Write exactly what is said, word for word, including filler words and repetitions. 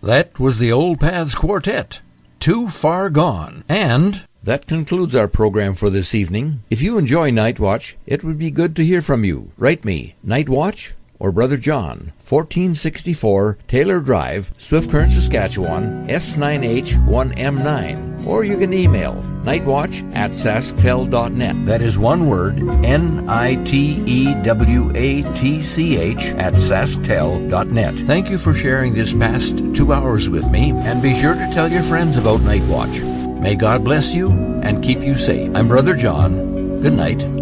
That was the Old Paths Quartet, Too Far Gone. And that concludes our program for this evening. If you enjoy Night Watch, it would be good to hear from you. Write me, Night Watch or Brother John, fourteen sixty-four Taylor Drive, Swift Current, Saskatchewan, S nine H one M nine. Or you can email nightwatch at sasktel dot net. That is one word, N I T E W A T C H at sasktel dot net. Thank you for sharing this past two hours with me, and be sure to tell your friends about Night Watch. May God bless you and keep you safe. I'm Brother John. Good night.